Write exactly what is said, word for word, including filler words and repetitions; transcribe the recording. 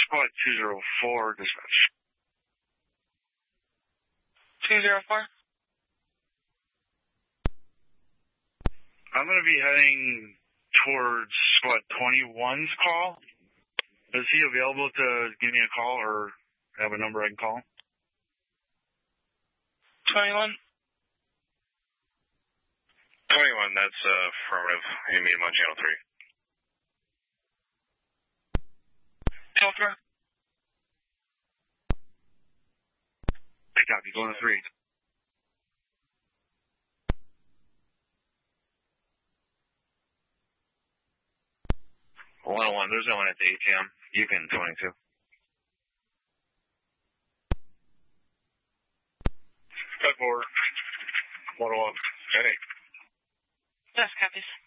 Squad two zero four, dispatch. two zero four? I'm going to be heading towards Squad twenty-one's call. Is he available to give me a call or have a number I can call? twenty-one? twenty-one, that's uh, affirmative. You meet him on channel three. Channel three? I copy, going to three. one oh one, there's no one at the A T M. You can twenty-two. Cut forward. one oh one. Hey. Yes, copies.